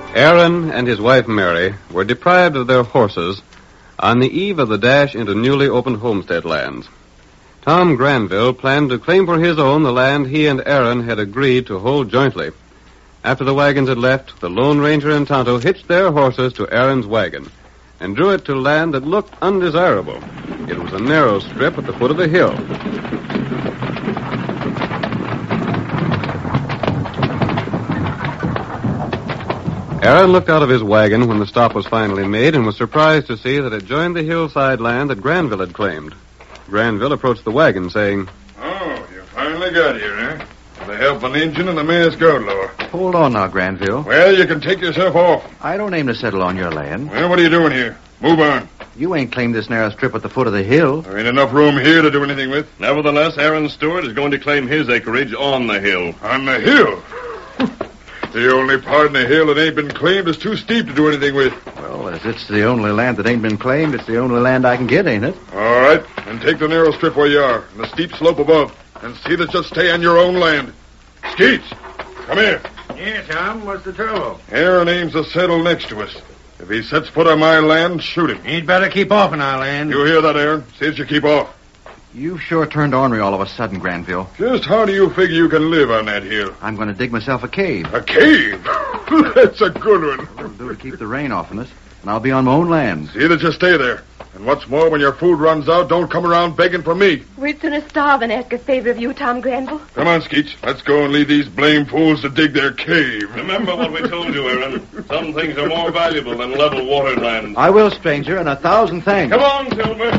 Aaron and his wife Mary were deprived of their horses on the eve of the dash into newly opened homestead lands. Tom Granville planned to claim for his own the land he and Aaron had agreed to hold jointly. After the wagons had left, the Lone Ranger and Tonto hitched their horses to Aaron's wagon and drew it to land that looked undesirable. It was a narrow strip at the foot of the hill. Aaron looked out of his wagon when the stop was finally made and was surprised to see that it joined the hillside land that Granville had claimed. Granville approached the wagon, saying, "Oh, you finally got here, eh? With the help of an engine and a masked outlaw. Hold on now, Granville. Well, you can take yourself off. I don't aim to settle on your land. Well, what are you doing here? Move on. You ain't claimed this narrow strip at the foot of the hill. There ain't enough room here to do anything with. Nevertheless, Aaron Stewart is going to claim his acreage on the hill. On the hill? The only part in the hill that ain't been claimed is too steep to do anything with. Well, as it's the only land that ain't been claimed, it's the only land I can get, ain't it? All right, then take the narrow strip where you are, and the steep slope above, and see that you stay on your own land. Skeets, come here. Yeah, Tom, what's the trouble? Aaron aims to settle next to us. If he sets foot on my land, shoot him. He'd better keep off on our land. You hear that, Aaron? See that you keep off. You've sure turned ornery all of a sudden, Granville. Just how do you figure you can live on that hill? I'm going to dig myself a cave. A cave? That's a good one. It'll do to keep the rain off us, and I'll be on my own land. See that you stay there. And what's more, when your food runs out, don't come around begging for me. We'd sooner starve than ask a favor of you, Tom Granville. Come on, Skeets. Let's go and leave these blame fools to dig their cave. Remember what we told you, Aaron. Some things are more valuable than level water land. I will, stranger, and 1,000 thanks. Come on, Silver.